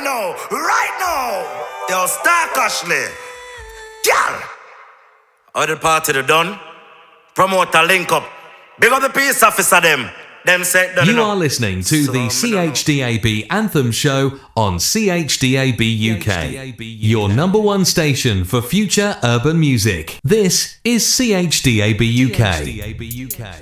right now. Yo, Stark Ashley. Girl. How the party they done? Promoter link up. Big up the peace officer them. You are listening to the CHDAB Anthem Show on CHDAB UK, your number one station for future urban music. This is CHDAB UK.